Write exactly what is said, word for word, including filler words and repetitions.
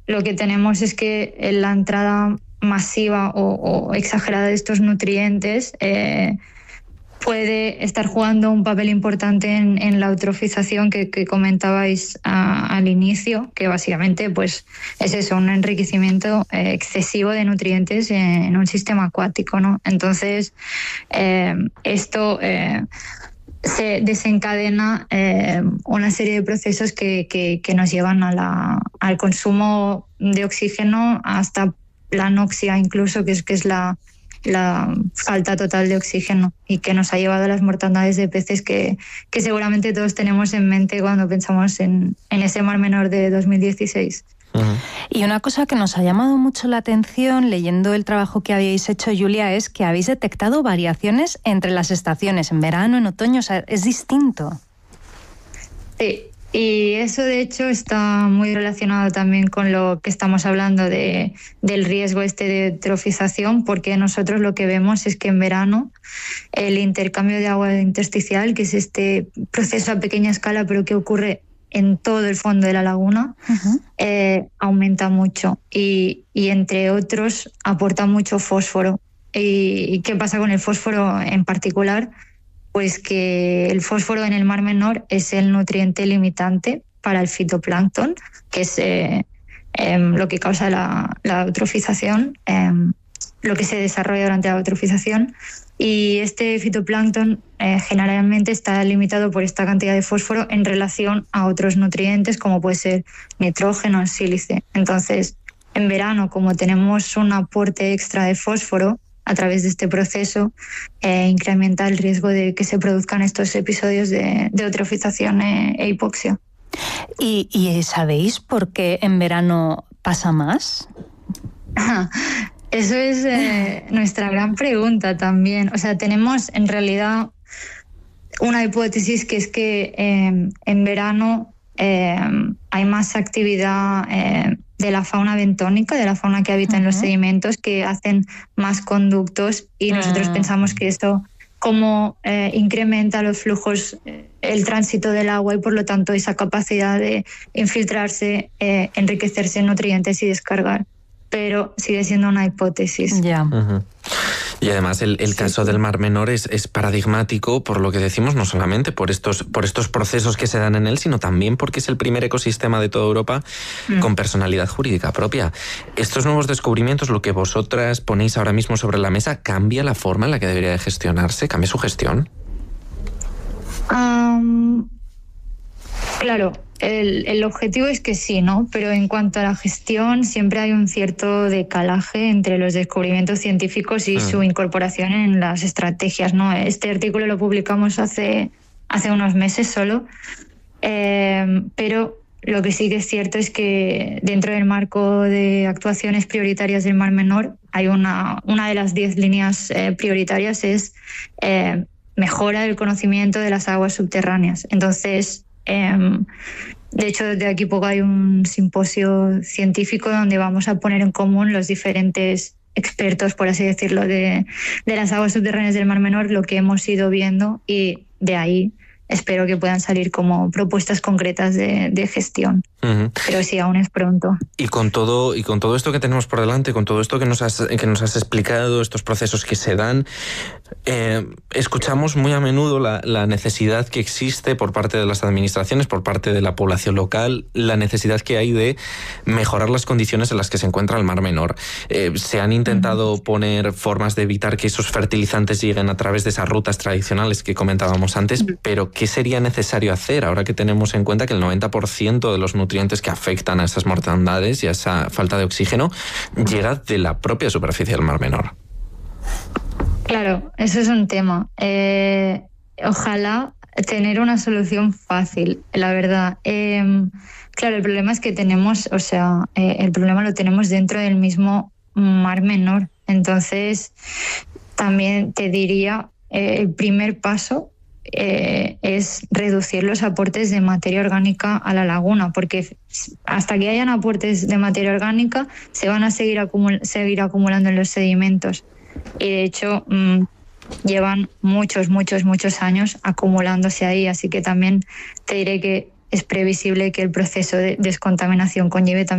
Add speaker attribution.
Speaker 1: lo que tenemos es que la entrada masiva o, o exagerada de estos nutrientes eh, puede estar jugando un papel importante en, en la eutrofización que, que comentabais a, al inicio, que básicamente pues, es eso, un enriquecimiento eh, excesivo de nutrientes en, en un sistema acuático, ¿no? Entonces, eh, esto eh, se desencadena eh, una serie de procesos que, que, que nos llevan a la, al consumo de oxígeno hasta la anoxia incluso, que es, que es la la falta total de oxígeno y que nos ha llevado a las mortandades de peces que, que seguramente todos tenemos en mente cuando pensamos en, en ese Mar Menor de dos mil dieciséis.
Speaker 2: Uh-huh. Y una cosa que nos ha llamado mucho la atención leyendo el trabajo que habéis hecho, Julia, es que habéis detectado variaciones entre las estaciones, en verano, en otoño, o sea, es distinto.
Speaker 1: Sí. Y eso, de hecho, está muy relacionado también con lo que estamos hablando de, del riesgo este de eutrofización, porque nosotros lo que vemos es que en verano el intercambio de agua intersticial, que es este proceso a pequeña escala, pero que ocurre en todo el fondo de la laguna, uh-huh. eh, aumenta mucho y, y, entre otros, aporta mucho fósforo. ¿Y, y qué pasa con el fósforo en particular? Pues que el fósforo en el Mar Menor es el nutriente limitante para el fitoplancton, que es eh, eh, lo que causa la, la eutrofización, eh, lo que se desarrolla durante la eutrofización. Y este fitoplancton eh, generalmente está limitado por esta cantidad de fósforo en relación a otros nutrientes, como puede ser nitrógeno, sílice. Entonces, en verano, como tenemos un aporte extra de fósforo, a través de este proceso, eh, incrementa el riesgo de que se produzcan estos episodios de, de eutrofización e, e hipoxia.
Speaker 2: ¿Y, ¿Y sabéis por qué en verano pasa más?
Speaker 1: Eso es eh, nuestra gran pregunta también. O sea, tenemos en realidad una hipótesis que es que eh, en verano eh, hay más actividad eh, de la fauna bentónica, de la fauna que habita uh-huh. en los sedimentos, que hacen más conductos y nosotros uh-huh. pensamos que esto como eh, incrementa los flujos, eh, el tránsito del agua y por lo tanto esa capacidad de infiltrarse, eh, enriquecerse en nutrientes y descargar. Pero sigue siendo una hipótesis.
Speaker 2: Ya.
Speaker 3: Uh-huh. Y además el, el caso sí, sí. del Mar Menor es, es paradigmático por lo que decimos, no solamente por estos, por estos procesos que se dan en él, sino también porque es el primer ecosistema de toda Europa mm. con personalidad jurídica propia. Estos nuevos descubrimientos, lo que vosotras ponéis ahora mismo sobre la mesa, ¿cambia la forma en la que debería de gestionarse? ¿Cambia su gestión?
Speaker 1: Um, claro. El, el objetivo es que sí, ¿no? Pero en cuanto a la gestión, siempre hay un cierto decalaje entre los descubrimientos científicos y mm. su incorporación en las estrategias, ¿no? Este artículo lo publicamos hace, hace unos meses solo, eh, pero lo que sí que es cierto es que dentro del marco de actuaciones prioritarias del Mar Menor hay una, una de las diez líneas eh, prioritarias es eh, mejora del conocimiento de las aguas subterráneas. Entonces, Eh, de hecho, desde aquí poco hay un simposio científico donde vamos a poner en común los diferentes expertos, por así decirlo, de, de las aguas subterráneas del Mar Menor, lo que hemos ido viendo, y de ahí espero que puedan salir como propuestas concretas de, de gestión. Uh-huh. Pero sí, aún es pronto.
Speaker 3: Y con todo y con todo esto que tenemos por delante, con todo esto que nos has, que nos has explicado, estos procesos que se dan, eh, escuchamos muy a menudo la, la necesidad que existe por parte de las administraciones, por parte de la población local, la necesidad que hay de mejorar las condiciones en las que se encuentra el Mar Menor. Eh, se han intentado uh-huh. poner formas de evitar que esos fertilizantes lleguen a través de esas rutas tradicionales que comentábamos antes, uh-huh. pero ¿qué sería necesario hacer ahora que tenemos en cuenta que el noventa por ciento de los nutrientes que afectan a esas mortandades y a esa falta de oxígeno llega de la propia superficie del Mar Menor?
Speaker 1: Claro, eso es un tema. Eh, ojalá tener una solución fácil, la verdad. Eh, claro, el problema es que tenemos, o sea, eh, el problema lo tenemos dentro del mismo Mar Menor. Entonces, también te diría, eh, el primer paso Eh, es reducir los aportes de materia orgánica a la laguna, porque hasta que hayan aportes de materia orgánica se van a seguir, acumul- seguir acumulando en los sedimentos y de hecho mmm, llevan muchos, muchos, muchos años acumulándose ahí, así que también te diré que es previsible que el proceso de descontaminación conlleve también